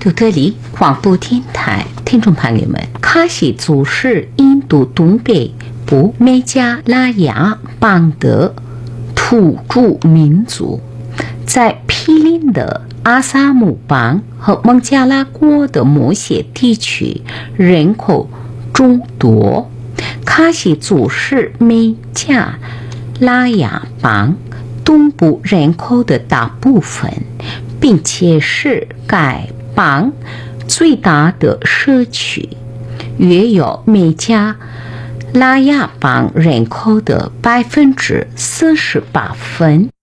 杜德里广播电台听众朋友们，喀什族是印度东北部美加拉雅邦的土著民族，在毗邻的阿萨姆邦和孟加拉国的某些地区人口众多。喀什族是美加拉雅邦东部人口的大部分，并且是该邦最大的社区，约有美加拉雅邦人口的48%。